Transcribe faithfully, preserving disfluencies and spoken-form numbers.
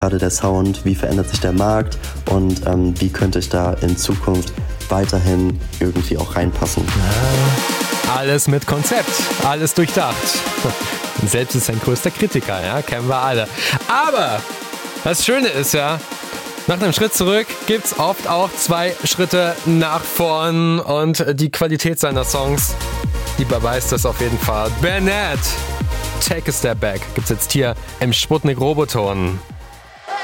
gerade der Sound, wie verändert sich der Markt und ähm, wie könnte ich da in Zukunft weiterhin irgendwie auch reinpassen. Ja, alles mit Konzept, alles durchdacht. Selbst ist sein größter Kritiker, ja, kennen wir alle. Aber das Schöne ist ja, nach einem Schritt zurück gibt's oft auch zwei Schritte nach vorn und die Qualität seiner Songs, die beweist das auf jeden Fall. Bennett, Take a Step Back, gibt's jetzt hier im Sputnik Roboton.